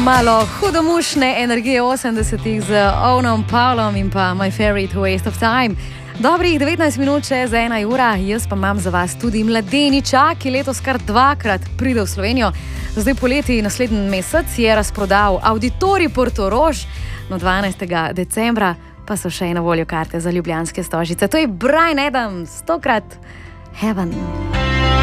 Malo hudomušne energije 80-ih z Owenom Powellom in pa My Favorite Waste of Time. Dobrih 19 minut čez 1 ura, jaz pa imam za vas tudi mladeniča, ki letos kar dvakrat pride v Slovenijo. Zdaj poleti naslednji mesec je razprodal Auditorij Portorož, no 12. decembra pa so še na voljo karte za ljubljanske stožice. To je Bryan Adams, 100-krat Heaven.